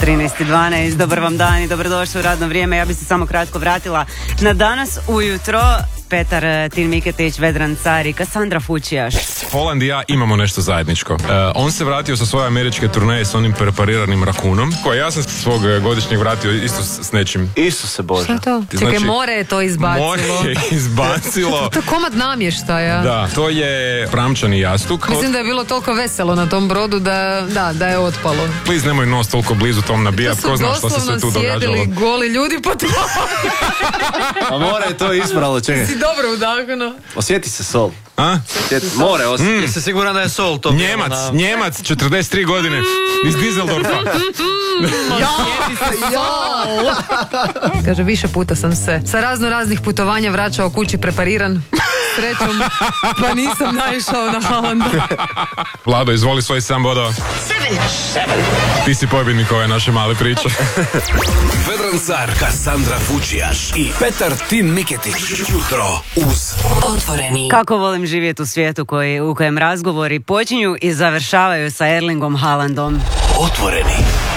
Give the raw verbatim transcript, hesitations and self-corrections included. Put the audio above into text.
trinaest i dvanaest, dobar vam dan i dobrodošli u radno vrijeme. Ja bih se samo kratko vratila na danas ujutro. Petar Tin Miketić, Vedran Car i Kassandra Fučijaš. Holland i ja imamo nešto zajedničko. Uh, on se vratio sa svoje američke turneje s onim prepariranim rakunom, koje ja sam svog godišnjeg vratio isto s, s nečim. Isuse Bože. Šta to? Znači, Čekaj, more je to izbacilo. More je izbacilo. To je komad namještaja. Da, to je pramčani jastuk. Mislim da je bilo toliko veselo na tom brodu da, da, da je otpalo. Please, nemoj nos toliko blizu tom nabijat, ko zna što se sve tu događalo. To su doslovno sjedili goli ljudi po tome. A more je to ispralo, čekaj. Si dobro udahnuo. Osjeti se sol. A? Osjeti, more osjeti. Mm. Jesi siguran da je sol to? Njemac, na... Njemac, četrdeset tri godine, iz Düsseldorfa. Kaže, više puta sam se sa razno raznih putovanja vraćao kući prepariran srećom, pa nisam naišao na Haalanda. Vlado, izvoli svoj sam bodova. Ti si pobjednik ove naše male priče. Vedran Car, Kassandra Fučijaš i Petar Tin Miketić. Jutro uz Otvoreni. Kako volim živjeti u svijetu koji, u kojem razgovori počinju i završavaju sa Erlingom Haalandom. Otvoreni.